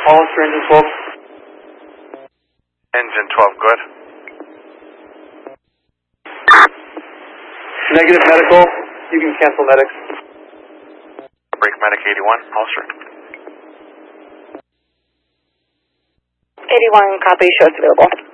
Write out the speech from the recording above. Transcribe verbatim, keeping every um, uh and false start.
Hollister, engine twelve. Engine twelve, good. Negative medical. You can cancel medics. Brake medic eighty-one, Hollister. eighty-one, copy, show it's available.